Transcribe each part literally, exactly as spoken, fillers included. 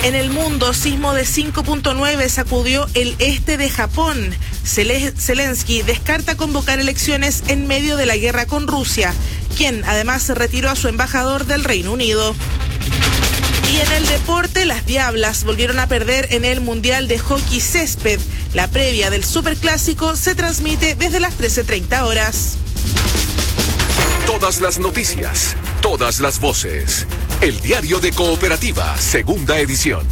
En el mundo, sismo de cinco punto nueve sacudió el este de Japón. Zelensky descarta convocar elecciones en medio de la guerra con Rusia, quien además retiró a su embajador del Reino Unido. Y en el deporte, las Diablas volvieron a perder en el Mundial de Hockey Césped. La previa del Superclásico se transmite desde las trece treinta horas. Todas las noticias, todas las voces. El Diario de Cooperativa, segunda edición.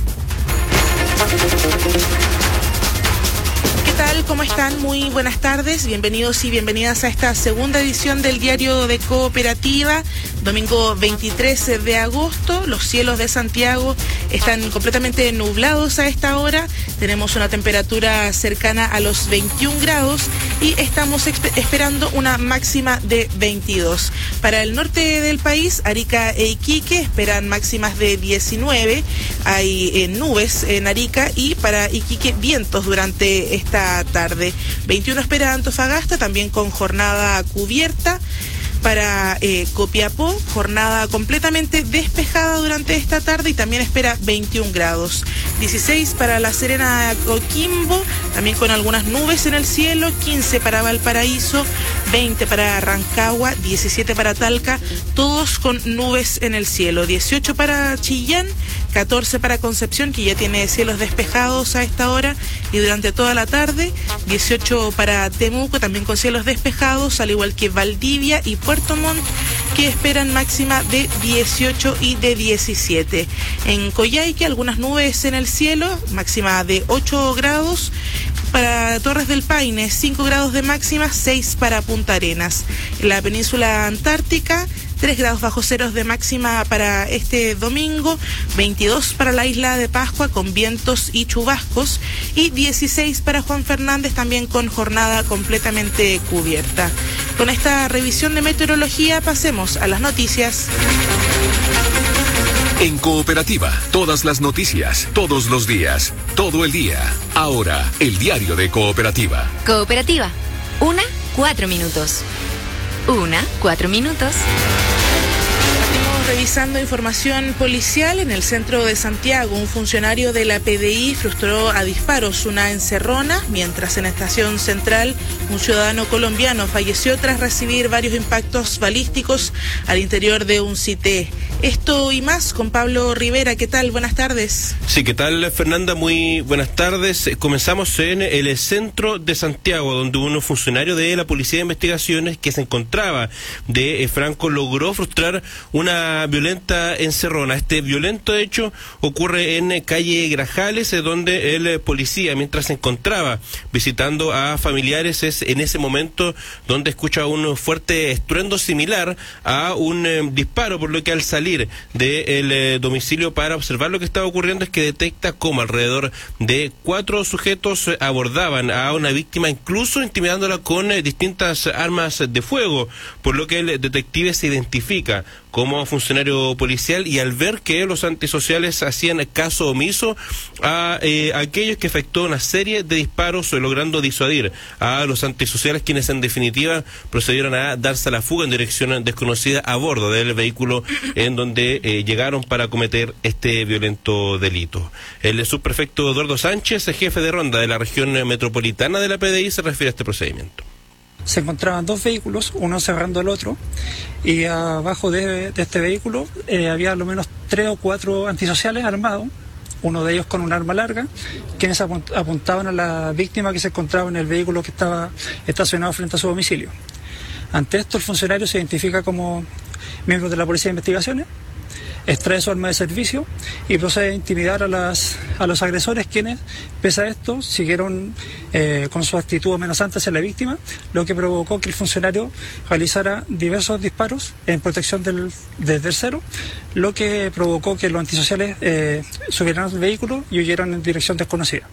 ¿Qué tal? ¿Cómo están? Muy buenas tardes. Bienvenidos y bienvenidas a esta segunda edición del Diario de Cooperativa. Domingo veintitrés de agosto. Los cielos de Santiago están completamente nublados a esta hora. Tenemos una temperatura cercana a los veintiún grados y estamos esperando una máxima de veintidós. Para el norte del país, Arica e Iquique esperan máximas de diecinueve. Hay eh, nubes en Arica y para Iquique vientos durante esta tarde. veintiuno espera Antofagasta, también con jornada cubierta. Para eh, Copiapó, jornada completamente despejada durante esta tarde y también espera veintiún grados. dieciséis para La Serena, Coquimbo, también con algunas nubes en el cielo. quince para Valparaíso, veinte para Rancagua, diecisiete para Talca, todos con nubes en el cielo. dieciocho para Chillán, catorce para Concepción, que ya tiene cielos despejados a esta hora y durante toda la tarde. dieciocho para Temuco, también con cielos despejados, al igual que Valdivia y Puerto Montt, que esperan máxima de dieciocho y de diecisiete. En Coyhaique, algunas nubes en el cielo, máxima de ocho grados. Para Torres del Paine, cinco grados de máxima, seis para Punta Arenas. En la península antártica, tres grados bajo ceros de máxima para este domingo, veintidós para la isla de Pascua con vientos y chubascos y dieciséis para Juan Fernández, también con jornada completamente cubierta. Con esta revisión de meteorología pasemos a las noticias. En Cooperativa, todas las noticias, todos los días, todo el día. Ahora, el Diario de Cooperativa. Cooperativa, una, cuatro minutos. Una, cuatro minutos. Revisando información policial, en el centro de Santiago, un funcionario de la P D I frustró a disparos una encerrona, mientras en la estación central un ciudadano colombiano falleció tras recibir varios impactos balísticos al interior de un C I T E. Esto y más con Pablo Rivera. ¿Qué tal? Buenas tardes. Sí, ¿qué tal, Fernanda? Muy buenas tardes. Comenzamos en el centro de Santiago, donde un funcionario de la Policía de Investigaciones que se encontraba de Franco logró frustrar una violenta encerrona. Este violento hecho ocurre en calle Grajales, donde el policía, mientras se encontraba visitando a familiares, es en ese momento donde escucha un fuerte estruendo similar a un eh, disparo, por lo que al salir del eh, domicilio para observar lo que estaba ocurriendo es que detecta cómo alrededor de cuatro sujetos abordaban a una víctima, incluso intimidándola con eh, distintas armas de fuego, por lo que el detective se identifica como funcionario policial y al ver que los antisociales hacían caso omiso a eh, aquellos que efectuó una serie de disparos, logrando disuadir a los antisociales, quienes en definitiva procedieron a darse a la fuga en dirección desconocida a bordo del vehículo en donde eh, llegaron para cometer este violento delito. El subprefecto Eduardo Sánchez, jefe de ronda de la región metropolitana de la P D I, se refiere a este procedimiento. Se encontraban dos vehículos, uno cerrando el otro, y abajo de, de este vehículo eh, había al menos tres o cuatro antisociales armados, uno de ellos con un arma larga, quienes apuntaban a la víctima que se encontraba en el vehículo que estaba estacionado frente a su domicilio. Ante esto, el funcionario se identifica como miembro de la Policía de Investigaciones, extrae su arma de servicio y procede a intimidar a, las, a los agresores, quienes, pese a esto, siguieron eh, con su actitud amenazante hacia la víctima, lo que provocó que el funcionario realizara diversos disparos en protección del, del tercero, lo que provocó que los antisociales eh, subieran al vehículo y huyeran en dirección desconocida.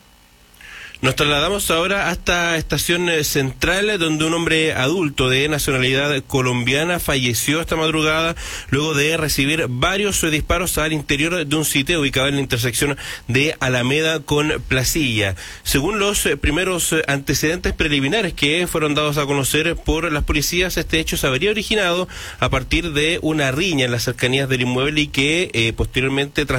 Nos trasladamos ahora hasta Estación Central, donde un hombre adulto de nacionalidad colombiana falleció esta madrugada luego de recibir varios disparos al interior de un sitio ubicado en la intersección de Alameda con Placilla. Según los primeros antecedentes preliminares que fueron dados a conocer por las policías, este hecho se habría originado a partir de una riña en las cercanías del inmueble y que eh, posteriormente